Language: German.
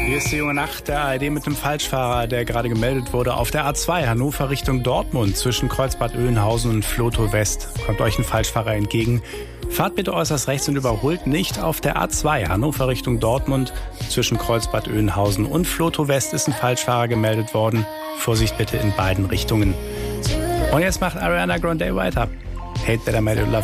Hier ist die junge Nacht der ARD mit dem Falschfahrer, der gerade gemeldet wurde. Auf der A2 Hannover Richtung Dortmund zwischen Kreuzbad Oeynhausen und Vlotho West kommt euch ein Falschfahrer entgegen. Fahrt bitte äußerst rechts und überholt nicht. Auf der A2 Hannover Richtung Dortmund zwischen Kreuzbad Oeynhausen und Vlotho West ist ein Falschfahrer gemeldet worden. Vorsicht bitte in beiden Richtungen. Und jetzt macht Ariana Grande weiter. Hate That I Made You Love